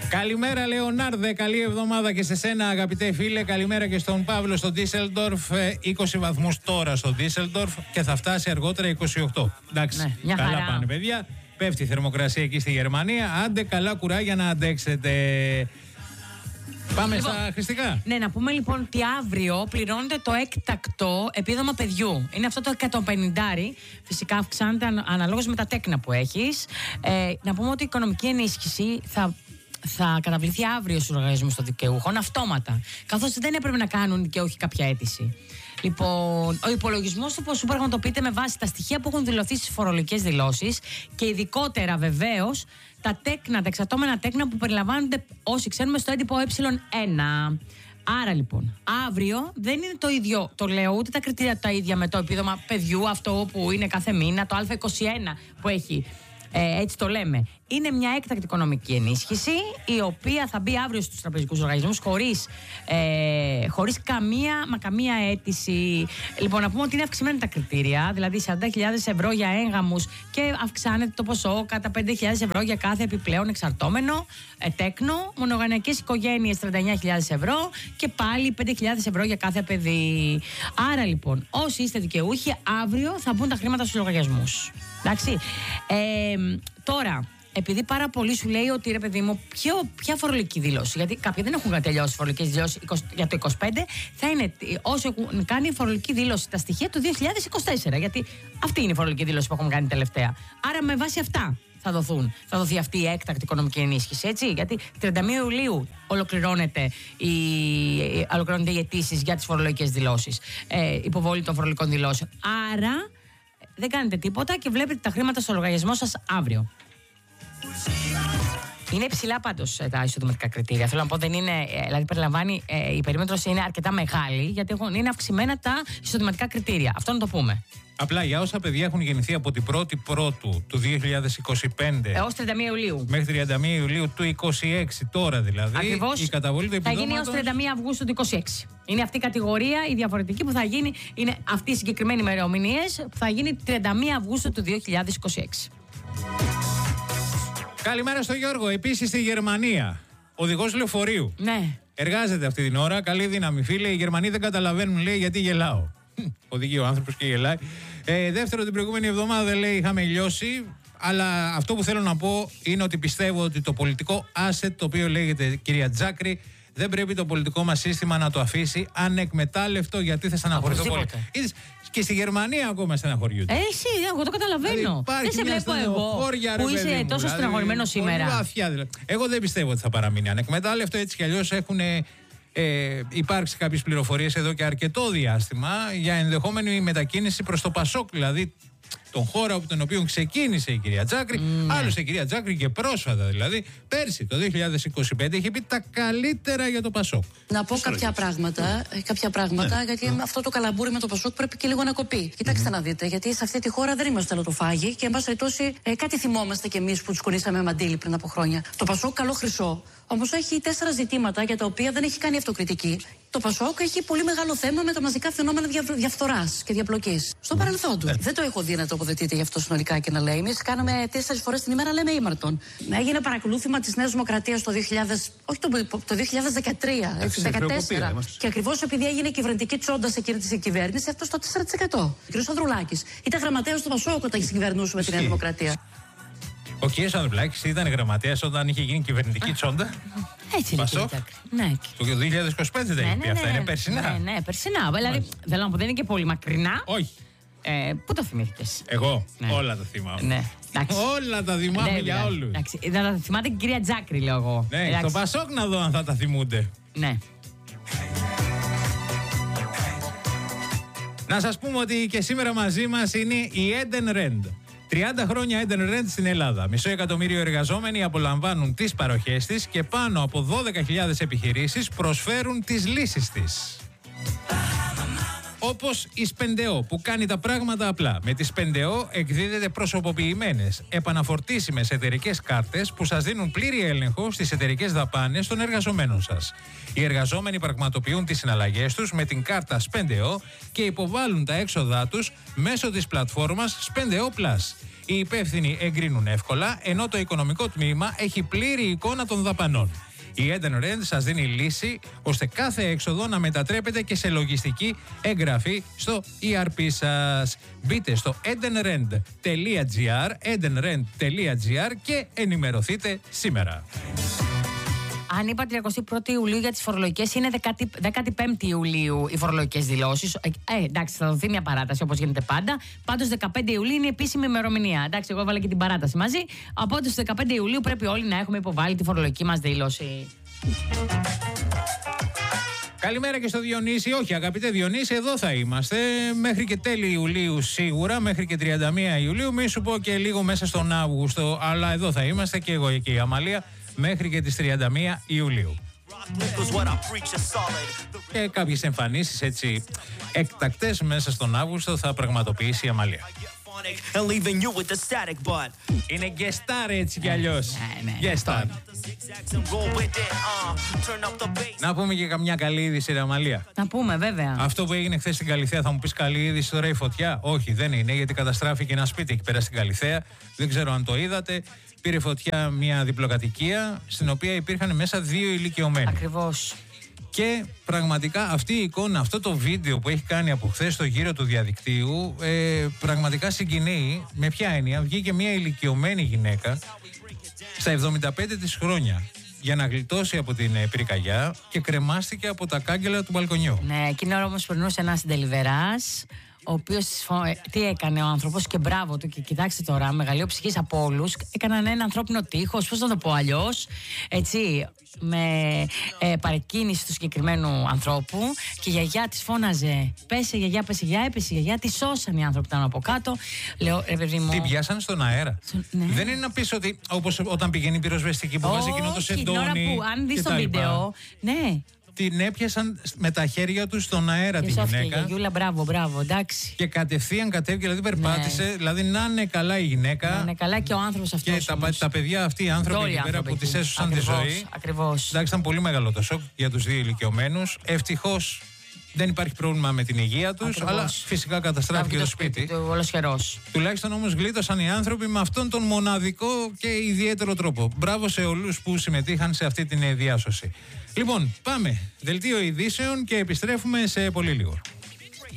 Καλημέρα Λεωνάρδε, καλή εβδομάδα και σε σένα αγαπητέ φίλε. Καλημέρα και στον Παύλο στο Ντίσελντορφ. 20 βαθμούς τώρα στο Ντίσελντορφ και θα φτάσει αργότερα 28. Εντάξει, ναι, καλά χαρά. πάνε παιδιά. Πέφτει η θερμοκρασία εκεί στη Γερμανία. Άντε καλά κουράγια να αντέξετε. Πάμε λοιπόν, στα χρηστικά. Ναι, να πούμε λοιπόν ότι αύριο πληρώνεται το έκτακτο επίδομα παιδιού. Είναι αυτό το 150. Φυσικά αυξάνεται αναλόγως με τα τέκνα που έχεις. Να πούμε ότι η οικονομική ενίσχυση θα καταβληθεί αύριο στους λογαριασμούς των δικαιούχων αυτόματα. Καθώς δεν έπρεπε να κάνουν δικαιούχοι κάποια αίτηση. Λοιπόν, ο υπολογισμός του ποσού πραγματοποιείται με βάση τα στοιχεία που έχουν δηλωθεί στις φορολογικές δηλώσεις και ειδικότερα βεβαίως τα εξατόμενα τέκνα που περιλαμβάνονται όσοι ξέρουμε στο έντυπο Ε1. Άρα λοιπόν, αύριο δεν είναι το ίδιο, το λέω, ούτε τα κριτήρια τα ίδια με το επίδομα παιδιού, αυτό που είναι κάθε μήνα, το Α21 που έχει. Έτσι το λέμε. Είναι μια έκτακτη οικονομική ενίσχυση η οποία θα μπει αύριο στους τραπεζικούς οργανισμούς χωρίς καμία αίτηση. Λοιπόν, να πούμε ότι είναι αυξημένα τα κριτήρια, δηλαδή 40.000 ευρώ για έγγαμους και αυξάνεται το ποσό κατά 5.000 ευρώ για κάθε επιπλέον εξαρτώμενο τέκνο. Μονογανειακές οικογένειες 39.000 ευρώ και πάλι 5.000 ευρώ για κάθε παιδί. Άρα λοιπόν, όσοι είστε δικαιούχοι, αύριο θα μπουν τα χρήματα στους λογαριασμούς. Εντάξει. Τώρα, επειδή πάρα πολλοί σου λέει ότι ρε παιδί μου, ποια φορολογική δήλωση, γιατί κάποιοι δεν έχουν τελειώσει φορολογικές δηλώσεις για το 25, θα είναι όσοι έχουν κάνει φορολογική δήλωση τα στοιχεία του 2024. Γιατί αυτή είναι η φορολογική δήλωση που έχουμε κάνει τελευταία. Άρα με βάση αυτά θα δοθεί αυτή η έκτακτη οικονομική ενίσχυση, έτσι. Γιατί 31 Ιουλίου ολοκληρώνονται οι αιτήσεις για τις φορολογικές δηλώσεις, υποβολή των φορολογικών δηλώσεων. Άρα δεν κάνετε τίποτα και βλέπετε τα χρήματα στο λογαριασμό σας αύριο. Είναι υψηλά πάντως τα εισοδηματικά κριτήρια. Θέλω να πω, δεν είναι, δηλαδή περιλαμβάνει, η περίμετρος είναι αρκετά μεγάλη, γιατί είναι αυξημένα τα εισοδηματικά κριτήρια. Αυτό να το πούμε. Απλά για όσα παιδιά έχουν γεννηθεί από την 1η Πρώτου του 2025 έως 31 Ιουλίου. Μέχρι 31 Ιουλίου του 26, τώρα δηλαδή. Ακριβώς, η καταβολή του επιδόματος θα γίνει έως 31 Αυγούστου του 26. Είναι αυτή η κατηγορία, η διαφορετική που θα γίνει, είναι αυτή η συγκεκριμένη ημερομηνίες που θα γίνει 31 Αυγούστου του 2026. Καλημέρα στο Γιώργο. Επίσης στη Γερμανία, οδηγός λεωφορείου. Ναι. Εργάζεται αυτή την ώρα. Καλή δύναμη, φίλε. Οι Γερμανοί δεν καταλαβαίνουν, λέει, γιατί γελάω. Οδηγεί ο άνθρωπος και γελάει. Δεύτερο, την προηγούμενη εβδομάδα, λέει, είχαμε λιώσει. Αλλά αυτό που θέλω να πω είναι ότι πιστεύω ότι το πολιτικό asset, το οποίο λέγεται κυρία Τζάκρη, δεν πρέπει το πολιτικό μας σύστημα να το αφήσει ανεκμετάλλευτο, γιατί θα στεναχωρηθώ πολύ. Και στη Γερμανία ακόμα στεναχωριούνται. Εσύ, εγώ το καταλαβαίνω. Δεν σε βλέπω εγώ που είσαι τόσο στεναχωρημένο σήμερα. Πολύ βαθιά, δηλαδή. Εγώ δεν πιστεύω ότι θα παραμείνει ανεκμετάλλευτο. Έτσι κι αλλιώς έχουν υπάρξει κάποιες πληροφορίες εδώ και αρκετό διάστημα για ενδεχόμενη μετακίνηση προς το Πασόκ, δηλαδή τον χώρο από τον οποίο ξεκίνησε η κυρία Τζάκρη. Άλλωστε η κυρία Τζάκρη και πρόσφατα, δηλαδή πέρσι το 2025, είχε πει τα καλύτερα για το Πασόκ. Να πω κάποια πράγματα, γιατί αυτό το καλαμπούρι με το Πασόκ πρέπει και λίγο να κοπεί. Κοιτάξτε να δείτε, γιατί σε αυτή τη χώρα δεν είμαστε λωτοφάγοι και εν πάση περιπτώσει κάτι θυμόμαστε κι εμείς που τους κουνήσαμε μαντίλι πριν από χρόνια. Το Πασόκ καλό χρυσό. Όμως έχει 4 ζητήματα για τα οποία δεν έχει κάνει αυτοκριτική. Το Πασόκ έχει πολύ μεγάλο θέμα με τα μαζικά φαινόμενα διαφθοράς και διαπλοκής. Στο παρελθόν του. Δεν το έχω δει να τοποθετείται γι' αυτό συνολικά και να λέει. Εμείς κάναμε 4 φορές την ημέρα, λέμε ήμαρτον. Έγινε παρακολούθημα της Νέας Δημοκρατίας το 2013, έτσι, 2014. Και ακριβώς επειδή έγινε κυβερνητική τσόντα σε εκείνη τη κυβέρνηση, αυτό στο 4%. Ο κ. Ανδρουλάκης ήταν γραμματέας του Πασόκ όταν συγκυβερνούσε τη Νέα Δημοκρατία. Ο κ. Ανδρουλάκης ήταν γραμματέας όταν είχε γίνει κυβερνητική τσόντα. Έτσι είναι. Ναι. Το 2025 δεν είχε πει αυτά, είναι περσινά. Ναι, περσινά. Δηλαδή, θέλω να πω, δεν είναι και πολύ μακρινά. Όχι. Πού το θυμήθηκες? Εγώ, όλα τα θυμάμαι. Ναι. Όλα τα θυμάμαι για όλους. Να τα θυμάται και η κυρία Τζάκρη, λέω εγώ. Ναι, στο Πασόκ να δω αν θα τα θυμούνται. Ναι. Να σας πούμε ότι και σήμερα μαζί μας είναι η Eden Rent. 30 χρόνια Eden Rent στην Ελλάδα. 500.000 εργαζόμενοι απολαμβάνουν τις παροχές της και πάνω από 12.000 επιχειρήσεις προσφέρουν τις λύσεις της. Όπως η Σπεντεό που κάνει τα πράγματα απλά. Με τη Σπεντεό εκδίδετε προσωποποιημένες, επαναφορτήσιμες εταιρικές κάρτες που σας δίνουν πλήρη έλεγχο στις εταιρικές δαπάνες των εργαζομένων σας. Οι εργαζόμενοι πραγματοποιούν τις συναλλαγές τους με την κάρτα Σπεντεό και υποβάλλουν τα έξοδά τους μέσω της πλατφόρμας Σπεντεό Plus. Οι υπεύθυνοι εγκρίνουν εύκολα, ενώ το οικονομικό τμήμα έχει πλήρη εικόνα των δαπανών. Η Eden Rent σας δίνει λύση ώστε κάθε έξοδο να μετατρέπεται και σε λογιστική εγγραφή στο ERP σας. Μπείτε στο edenrent.gr και ενημερωθείτε σήμερα. Αν είπα 31η Ιουλίου για τις φορολογικές, είναι 15η Ιουλίου οι φορολογικές δηλώσεις. Εντάξει, θα δοθεί μια παράταση όπως γίνεται πάντα. Πάντως 15 Ιουλίου είναι η επίσημη ημερομηνία. Εντάξει, εγώ έβαλα και την παράταση μαζί. Οπότε στις 15 Ιουλίου πρέπει όλοι να έχουμε υποβάλει τη φορολογική μας δήλωση. Καλημέρα και στο Διονύση. Όχι, αγαπητέ Διονύση, εδώ θα είμαστε μέχρι και τέλη Ιουλίου σίγουρα, μέχρι και 31 Ιουλίου. Μη σου πω και λίγο μέσα στον Αύγουστο, αλλά εδώ θα είμαστε και εγώ και η Αμαλία μέχρι και τις 31 Ιουλίου. Και κάποιες εμφανίσεις έτσι εκτακτές μέσα στον Αύγουστο θα πραγματοποιήσει η Αμαλία. Είναι γκεστάρ έτσι κι αλλιώς. Γκεστάρ. Να πούμε και καμιά καλή είδηση, ρε Αμαλία. Να πούμε, βέβαια. Αυτό που έγινε χθες στην Καλιθέα, θα μου πεις καλή είδηση τώρα η φωτιά? Όχι, δεν είναι, γιατί καταστράφηκε ένα σπίτι εκεί πέρα στην Καλιθέα. Δεν ξέρω αν το είδατε. Πήρε φωτιά μια διπλοκατοικία, στην οποία υπήρχαν μέσα 2 ηλικιωμένοι. Ακριβώς. Και πραγματικά αυτή η εικόνα, αυτό το βίντεο που έχει κάνει από χθες στο γύρο του διαδικτύου, πραγματικά συγκινεί. Με ποια έννοια? Βγήκε μια ηλικιωμένη γυναίκα στα 75 της χρόνια για να γλιτώσει από την πυρκαγιά και κρεμάστηκε από τα κάγκελα του μπαλκονιού. Ναι, εκείνη ώρα όμως περνούσε ένας συντελιβεράς, ο οποίος τι έκανε ο άνθρωπος, και μπράβο του, και κοιτάξτε τώρα, μεγαλείο ψυχής από όλους, έκαναν ένα ανθρώπινο τείχος, πώς να το πω αλλιώς, έτσι, με παρεκκίνηση του συγκεκριμένου ανθρώπου, και η γιαγιά της φώναζε «Πέσε γιαγιά, πέσε γιαγιά», έπεσε η γιαγιά, τη σώσαν οι άνθρωποι που ήταν από κάτω. Λέω, ρε παιδί μου... Την πιάσανε στον αέρα. Ναι. Δεν είναι να πεις ότι όπως όταν πηγαίνει η πυροσβεστική που βάζει εκείνο το σεντόνι. Την ώρα που, αν δεις το βίντεο, ναι. Την έπιασαν με τα χέρια τους στον αέρα τη γυναίκα. Γιούλα, μπράβο, εντάξει. Και κατευθείαν κατέβηκε, δηλαδή περπάτησε. Ναι. Δηλαδή να είναι καλά η γυναίκα. Να είναι καλά και ο άνθρωπος αυτός. Και τα παιδιά αυτοί οι άνθρωποι εκεί πέρα που τις έσωσαν τη ζωή. Ακριβώς. Εντάξει, ήταν πολύ μεγάλο το σοκ για τους 2 ηλικιωμένους. Ευτυχώς δεν υπάρχει πρόβλημα με την υγεία τους, αλλά φυσικά καταστράφηκε το σπίτι. Τουλάχιστον όμως γλίτωσαν οι άνθρωποι με αυτόν τον μοναδικό και ιδιαίτερο τρόπο. Μπράβο σε όλους που συμμετείχαν σε αυτή την διάσωση. Λοιπόν, πάμε. Δελτίο ειδήσεων και επιστρέφουμε σε πολύ λίγο.